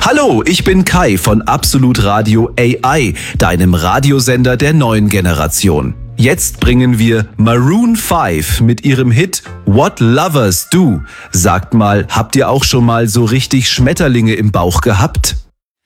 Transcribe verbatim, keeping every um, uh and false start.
Hallo, ich bin Kai von Absolut Radio A I, deinem Radiosender der neuen Generation. Jetzt bringen wir Maroon fünf mit ihrem Hit What Lovers Do. Sagt mal, habt ihr auch schon mal so richtig Schmetterlinge im Bauch gehabt?